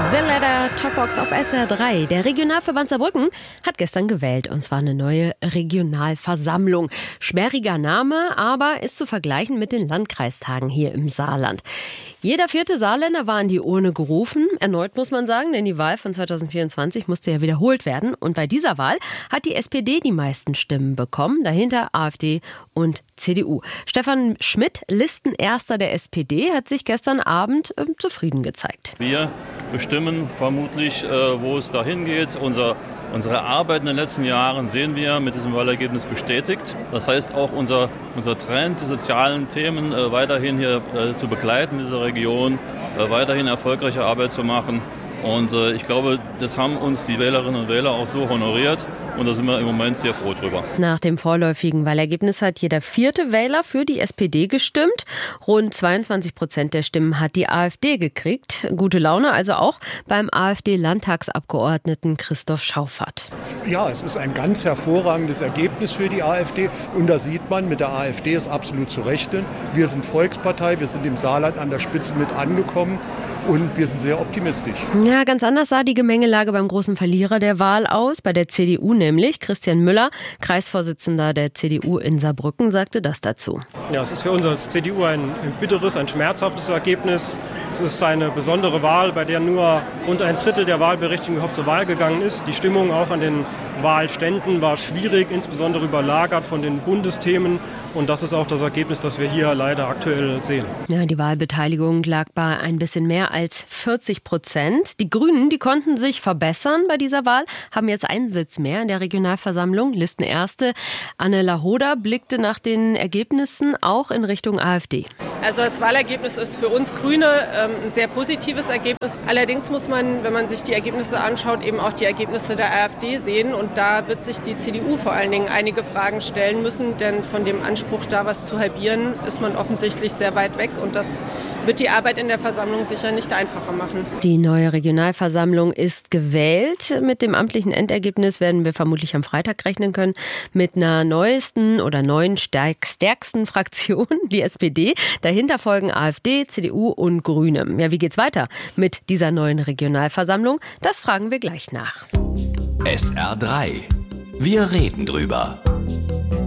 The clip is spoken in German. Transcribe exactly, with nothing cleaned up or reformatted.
The Ladder Topbox auf S R drei. Der Regionalverband Saarbrücken hat gestern gewählt, und zwar eine neue Regionalversammlung. Sperriger Name, aber ist zu vergleichen mit den Landkreistagen hier im Saarland. Jeder vierte Saarländer war an die Urne gerufen. Erneut muss man sagen, denn die Wahl von zweitausendvierundzwanzig musste ja wiederholt werden. Und bei dieser Wahl hat die S P D die meisten Stimmen bekommen, dahinter AfD und C D U. Stefan Schmidt, Listenerster der S P D, hat sich gestern Abend äh, zufrieden gezeigt. Wir bestimmen vermutlich, äh, wo es dahin geht. Unser, unsere Arbeit in den letzten Jahren sehen wir mit diesem Wahlergebnis bestätigt. Das heißt auch unser, unser Trend, die sozialen Themen äh, weiterhin hier äh, zu begleiten in dieser Region, äh, weiterhin erfolgreiche Arbeit zu machen. Und äh, ich glaube, das haben uns die Wählerinnen und Wähler auch so honoriert. Und da sind wir im Moment sehr froh drüber. Nach dem vorläufigen Wahlergebnis hat jeder vierte Wähler für die S P D gestimmt. Rund zweiundzwanzig Prozent der Stimmen hat die AfD gekriegt. Gute Laune also auch beim AfD-Landtagsabgeordneten Christoph Schauffert. Ja, es ist ein ganz hervorragendes Ergebnis für die AfD. Und da sieht man, mit der AfD ist absolut zu rechnen. Wir sind Volkspartei, wir sind im Saarland an der Spitze mit angekommen. Und wir sind sehr optimistisch. Ja, ganz anders sah die Gemengelage beim großen Verlierer der Wahl aus, bei der C D U nämlich. Christian Müller, Kreisvorsitzender der C D U in Saarbrücken, sagte das dazu. Ja, es ist für uns als C D U ein, ein bitteres, ein schmerzhaftes Ergebnis. Es ist eine besondere Wahl, bei der nur rund ein Drittel der Wahlberechtigten überhaupt zur Wahl gegangen ist. Die Stimmung auch an den Wahlständen war schwierig, insbesondere überlagert von den Bundesthemen. Und das ist auch das Ergebnis, das wir hier leider aktuell sehen. Ja, die Wahlbeteiligung lag bei ein bisschen mehr als vierzig Prozent. Die Grünen, die konnten sich verbessern bei dieser Wahl, haben jetzt einen Sitz mehr in der Regionalversammlung. Listenerste Anne Lahoda blickte nach den Ergebnissen auch in Richtung AfD. Also das Wahlergebnis ist für uns Grüne ähm, ein sehr positives Ergebnis. Allerdings muss man, wenn man sich die Ergebnisse anschaut, eben auch die Ergebnisse der AfD sehen. Und da wird sich die C D U vor allen Dingen einige Fragen stellen müssen. Denn von dem Anspruch, da was zu halbieren, ist man offensichtlich sehr weit weg. Und das wird die Arbeit in der Versammlung sicher nicht einfacher machen. Die neue Regionalversammlung ist gewählt. Mit dem amtlichen Endergebnis werden wir vermutlich am Freitag rechnen können. Mit einer neuesten oder neuen stärksten Fraktion, die S P D. Dahinter folgen AfD, C D U und Grüne. Ja, wie geht's weiter mit dieser neuen Regionalversammlung? Das fragen wir gleich nach. S R drei. Wir reden drüber.